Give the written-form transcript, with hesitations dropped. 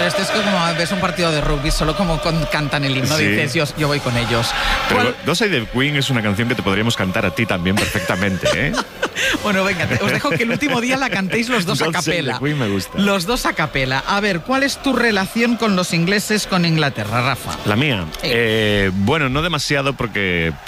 esto es como ves un partido de rugby, solo como cantan el himno, Sí. dices, yo voy con ellos. Pero Dos Side the Queen es una canción que te podríamos cantar a ti también perfectamente, ¿eh? Bueno, venga, os dejo que el último día la cantéis los dos a God Save capela. the Queen me gusta. Los dos a capela. A ver, ¿cuál es tu relación con los ingleses, con Inglaterra, Rafa? La mía. Sí. Bueno, no demasiado porque